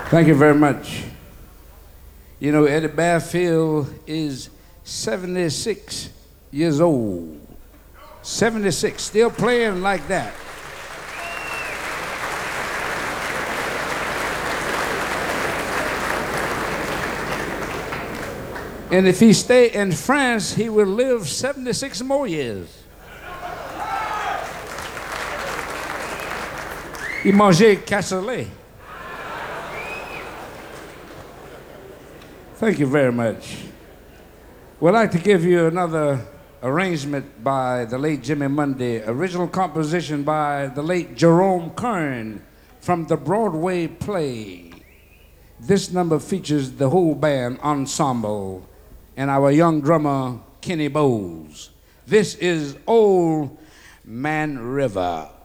Thank you very much. You know, Eddie Barefield is 76 years old. 76, still playing like that. And if he stay in France, he will live 76 more years. Il mangeait cassoulet. Thank you very much. We'd like to give you another arrangement by the late Jimmy Mundy, original composition by the late Jerome Kern from the Broadway play. This number features the whole band ensemble and our young drummer, Kenny Bowles. This is Old Man River.